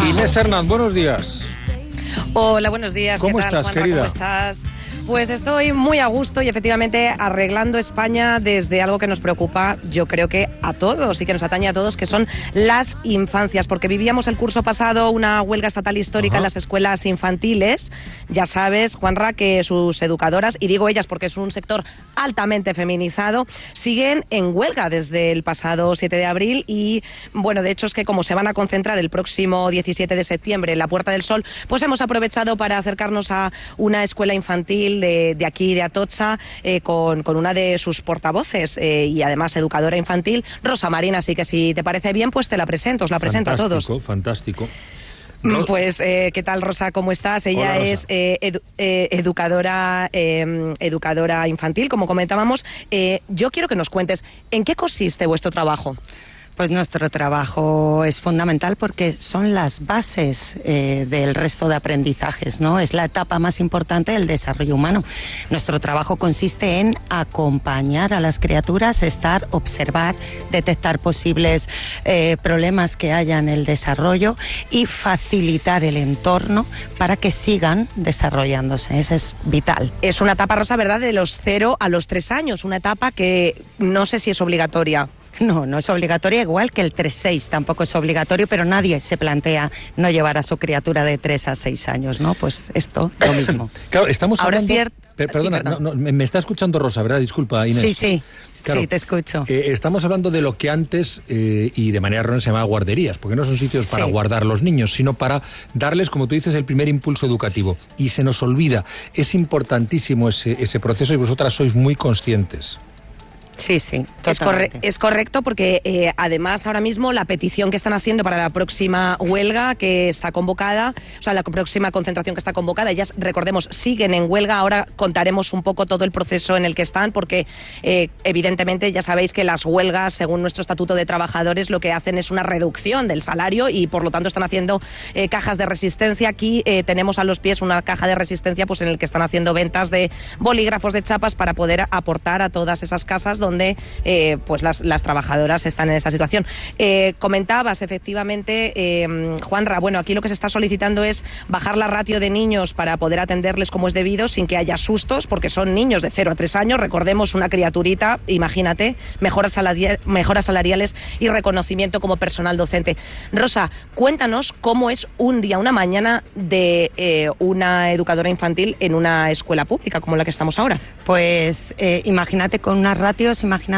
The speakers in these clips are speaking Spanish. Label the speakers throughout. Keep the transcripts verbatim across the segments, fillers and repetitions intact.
Speaker 1: Inés Hernán, buenos días.
Speaker 2: Hola, buenos días.
Speaker 1: ¿Cómo
Speaker 2: ¿Qué tal,
Speaker 1: estás,
Speaker 2: Juanra?
Speaker 1: querida?
Speaker 2: ¿Cómo estás? Pues estoy muy a gusto y efectivamente arreglando España desde algo que nos preocupa, yo creo que a todos y que nos atañe a todos, que son las infancias, porque vivíamos el curso pasado una huelga estatal histórica Ajá. en las escuelas infantiles. Ya sabes, Juanra, que sus educadoras, y digo ellas porque es un sector altamente feminizado, siguen en huelga desde el pasado siete de abril y, bueno, de hecho es que como se van a concentrar el próximo diecisiete de septiembre en la Puerta del Sol, pues hemos aprovechado para acercarnos a una escuela infantil De, de aquí, de Atocha, eh, con, con una de sus portavoces eh, y además educadora infantil, Rosa Marín. Así que si te parece bien, pues te la presento, os la presento a todos.
Speaker 1: Fantástico, fantástico.
Speaker 2: Pues, eh, ¿qué tal, Rosa? ¿Cómo estás? Ella
Speaker 1: Hola, Rosa.
Speaker 2: es eh, edu eh, educadora, eh, educadora infantil, como comentábamos. Eh, yo quiero que nos cuentes, ¿en qué consiste vuestro trabajo?
Speaker 3: Pues nuestro trabajo es fundamental porque son las bases eh, del resto de aprendizajes, ¿no? Es la etapa más importante del desarrollo humano. Nuestro trabajo consiste en acompañar a las criaturas, estar, observar, detectar posibles eh, problemas que haya en el desarrollo y facilitar el entorno para que sigan desarrollándose. Eso es vital.
Speaker 2: Es una etapa, Rosa, ¿verdad?, de los cero a los tres años, una etapa que no sé si es obligatoria.
Speaker 3: No, no es obligatoria, igual que el tres seis tampoco es obligatorio, pero nadie se plantea no llevar a su criatura de tres a seis años, ¿no? Pues esto, lo mismo.
Speaker 1: Claro, estamos
Speaker 2: Ahora
Speaker 1: hablando...
Speaker 2: es cierto...
Speaker 1: Per perdona,
Speaker 2: sí, perdón.
Speaker 1: no, no, me está escuchando Rosa, ¿verdad? Disculpa, Inés.
Speaker 3: Sí, sí,
Speaker 1: claro,
Speaker 3: sí, te escucho.
Speaker 1: Eh, estamos hablando de lo que antes, eh, y de manera errónea, se llamaba guarderías, porque no son sitios para
Speaker 3: sí.
Speaker 1: guardar los niños, sino para darles, como tú dices, el primer impulso educativo. Y se nos olvida, es importantísimo ese, ese proceso y vosotras sois muy conscientes.
Speaker 3: Sí, sí,
Speaker 2: es, corre es correcto porque eh, además ahora mismo la petición que están haciendo para la próxima huelga que está convocada, o sea, la próxima concentración que está convocada, ellas, recordemos, siguen en huelga. Ahora contaremos un poco todo el proceso en el que están porque eh, evidentemente ya sabéis que las huelgas, según nuestro Estatuto de Trabajadores, lo que hacen es una reducción del salario y por lo tanto están haciendo eh, cajas de resistencia. Aquí eh, tenemos a los pies una caja de resistencia pues en el que están haciendo ventas de bolígrafos, de chapas para poder aportar a todas esas casas donde eh, pues las, las trabajadoras están en esta situación. Eh, comentabas, efectivamente, eh, Juanra, bueno, aquí lo que se está solicitando es bajar la ratio de niños para poder atenderles como es debido, sin que haya sustos, porque son niños de cero a tres años, recordemos, una criaturita, imagínate, mejoras, salari mejoras salariales y reconocimiento como personal docente. Rosa, cuéntanos cómo es un día, una mañana de eh, una educadora infantil en una escuela pública como la que estamos ahora.
Speaker 3: Pues eh, imagínate con unas ratios, imagínate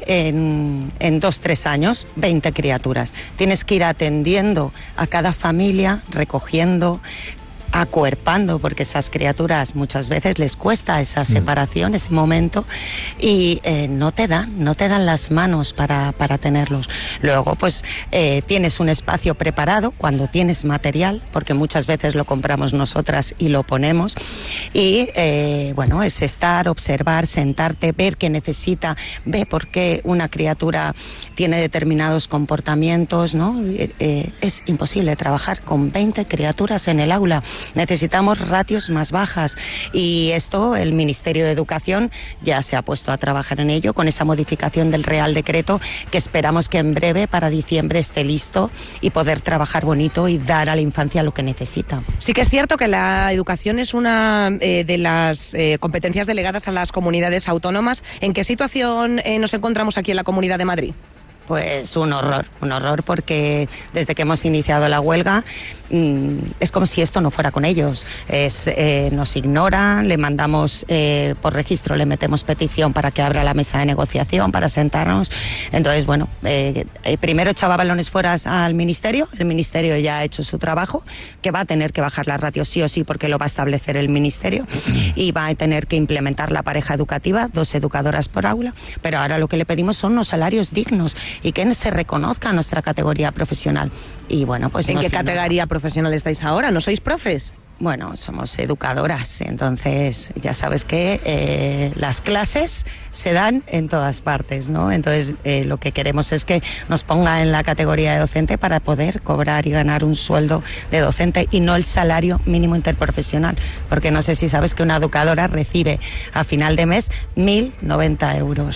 Speaker 3: en, en dos, tres años, veinte criaturas. Tienes que ir atendiendo a cada familia, recogiendo, acuerpando, porque esas criaturas muchas veces les cuesta esa separación, ese momento, y eh, no te dan, no te dan las manos para, para tenerlos. Luego, pues, eh, tienes un espacio preparado cuando tienes material, porque muchas veces lo compramos nosotras y lo ponemos, y eh, bueno, es estar, observar, sentarte, ver qué necesita, ver por qué una criatura tiene determinados comportamientos, ¿no? Eh, eh, es imposible trabajar con veinte criaturas en el aula. Necesitamos ratios más bajas y esto el Ministerio de Educación ya se ha puesto a trabajar en ello con esa modificación del Real Decreto que esperamos que en breve, para diciembre, esté listo y poder trabajar bonito y dar a la infancia lo que necesita.
Speaker 2: Sí que es cierto que la educación es una eh, de las eh, competencias delegadas a las comunidades autónomas. ¿En qué situación eh, nos encontramos aquí en la Comunidad de Madrid?
Speaker 3: Pues un horror, un horror porque desde que hemos iniciado la huelga mmm, es como si esto no fuera con ellos. Es, eh, nos ignoran, le mandamos eh, por registro, le metemos petición para que abra la mesa de negociación, para sentarnos. Entonces, bueno, eh, eh, primero echaba balones fuera al Ministerio, el Ministerio ya ha hecho su trabajo, que va a tener que bajar la ratio sí o sí porque lo va a establecer el Ministerio y va a tener que implementar la pareja educativa, dos educadoras por aula, pero ahora lo que le pedimos son unos salarios dignos y que se reconozca nuestra categoría profesional. Y bueno, pues
Speaker 2: ¿En
Speaker 3: no
Speaker 2: qué
Speaker 3: sé,
Speaker 2: categoría
Speaker 3: no.
Speaker 2: profesional estáis ahora? ¿No sois profes?
Speaker 3: Bueno, somos educadoras, entonces ya sabes que eh, las clases se dan en todas partes, ¿no? Entonces eh, lo que queremos es que nos ponga en la categoría de docente para poder cobrar y ganar un sueldo de docente y no el salario mínimo interprofesional, porque no sé si sabes que una educadora recibe a final de mes mil noventa euros.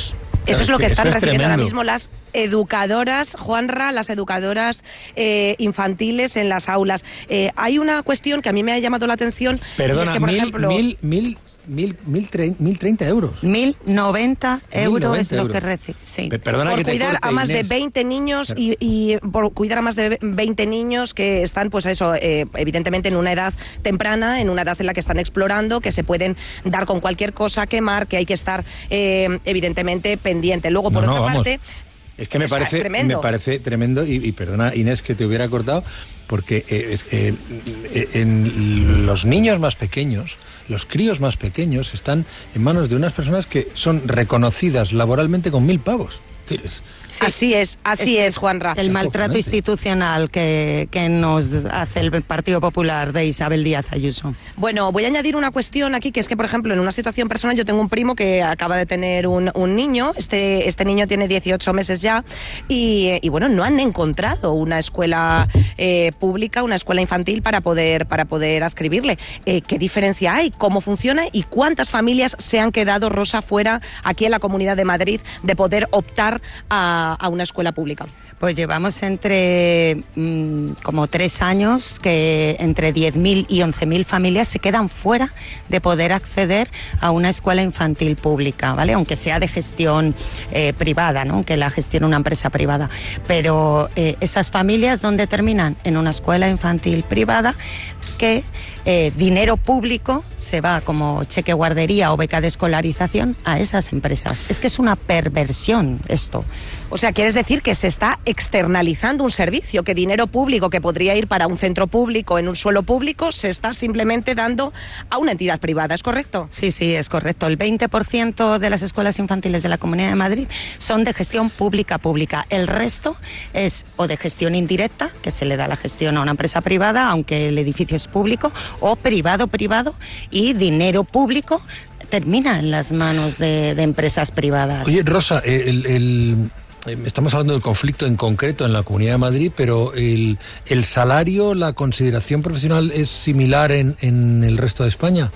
Speaker 2: Eso es lo que están
Speaker 1: es
Speaker 2: recibiendo ahora
Speaker 1: tremendo.
Speaker 2: mismo las educadoras, Juanra, las educadoras eh, infantiles en las aulas. Eh, hay una cuestión que a mí me ha llamado la atención.
Speaker 1: Perdona,
Speaker 2: y es que, por
Speaker 1: mil,
Speaker 2: ejemplo,
Speaker 1: mil, mil, mil, mil, tre- mil treinta euros.
Speaker 3: mil noventa euros es lo
Speaker 1: euros.
Speaker 3: que recibe. Sí.
Speaker 1: Pe- Perdona
Speaker 2: por
Speaker 1: que te
Speaker 2: cuidar
Speaker 1: corte,
Speaker 2: a más
Speaker 1: Inés.
Speaker 2: de veinte niños y, y por cuidar a más de veinte niños que están, pues eso, eh, evidentemente en una edad temprana, en una edad en la que están explorando, que se pueden dar con cualquier cosa, quemar, que hay que estar eh, evidentemente pendiente. Luego, por
Speaker 1: No,
Speaker 2: otra
Speaker 1: no, vamos.
Speaker 2: parte...
Speaker 1: Es que me
Speaker 2: o sea,
Speaker 1: parece,
Speaker 2: es tremendo.
Speaker 1: me parece tremendo, y, y perdona, Inés, que te hubiera cortado, porque eh, es, eh, eh, en los niños más pequeños, los críos más pequeños, están en manos de unas personas que son reconocidas laboralmente con mil pavos. Es decir, es-
Speaker 3: Sí.
Speaker 2: Así es, así
Speaker 3: Este
Speaker 2: es, Juanra.
Speaker 3: El maltrato
Speaker 1: Acojonante.
Speaker 3: institucional que, que nos hace el Partido Popular de Isabel Díaz Ayuso.
Speaker 2: Bueno, voy a añadir una cuestión aquí, que es que, por ejemplo, en una situación personal, yo tengo un primo que acaba de tener un, un niño, este, este niño tiene dieciocho meses ya, y, y bueno, no han encontrado una escuela eh, pública, una escuela infantil para poder, para poder adscribirle. Eh, ¿Qué diferencia hay? ¿Cómo funciona? ¿Y cuántas familias se han quedado, Rosa, fuera aquí en la Comunidad de Madrid de poder optar a, a una escuela pública?
Speaker 3: Pues llevamos entre mmm, como tres años que entre diez mil y once mil familias se quedan fuera de poder acceder a una escuela infantil pública, ¿vale? Aunque sea de gestión eh, privada, ¿no? Que la gestione una empresa privada. Pero eh, esas familias, ¿dónde terminan? En una escuela infantil privada que eh, dinero público se va como cheque guardería o beca de escolarización a esas empresas. Es que es una perversión esto.
Speaker 2: O sea, ¿quieres decir que se está externalizando un servicio, que dinero público que podría ir para un centro público en un suelo público se está simplemente dando a una entidad privada? ¿Es correcto?
Speaker 3: Sí, sí, es correcto. El veinte por ciento de las escuelas infantiles de la Comunidad de Madrid son de gestión pública pública. El resto es o de gestión indirecta, que se le da la gestión a una empresa privada, aunque el edificio es público, o privado privado, y dinero público termina en las manos de, de empresas privadas.
Speaker 1: Oye, Rosa, el, el, estamos hablando del conflicto en concreto en la Comunidad de Madrid, pero el, el salario, la consideración profesional es similar en, en el resto de España.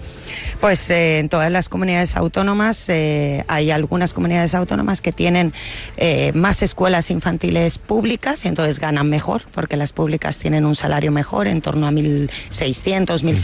Speaker 3: Pues eh, en todas las comunidades autónomas eh, hay algunas comunidades autónomas que tienen eh, más escuelas infantiles públicas y entonces ganan mejor porque las públicas tienen un salario mejor en torno a mil seiscientos, mil